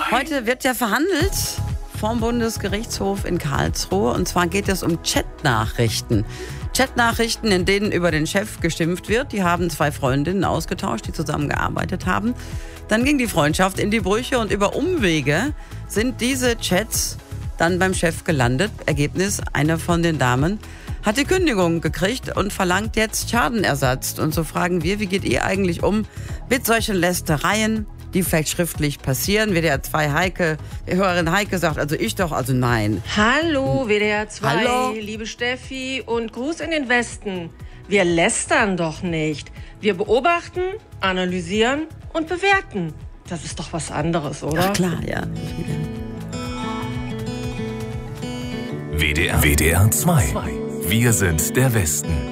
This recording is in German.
Heute wird ja verhandelt vom Bundesgerichtshof in Karlsruhe. Und zwar geht es um Chatnachrichten. Chatnachrichten, in denen über den Chef geschimpft wird. Die haben 2 Freundinnen ausgetauscht, die zusammengearbeitet haben. Dann ging die Freundschaft in die Brüche und über Umwege sind diese Chats dann beim Chef gelandet. Ergebnis, eine von den Damen hat die Kündigung gekriegt und verlangt jetzt Schadenersatz. Und so fragen wir, wie geht ihr eigentlich um mit solchen Lästereien, die vielleicht schriftlich passieren? WDR 2 Heike, die Hörerin Heike sagt, also ich doch, also nein. Hallo WDR 2, Hallo. Liebe Steffi und Gruß in den Westen. Wir lästern doch nicht. Wir beobachten, analysieren und bewerten. Das ist doch was anderes, oder? Ach klar, ja. WDR 2. Wir sind der Westen.